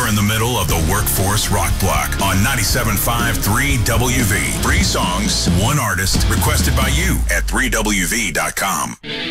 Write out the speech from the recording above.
You're in the middle of the Workforce Rock Block on 97.5 3WV. 3 songs, 1 artist, requested by you at 3WV.com.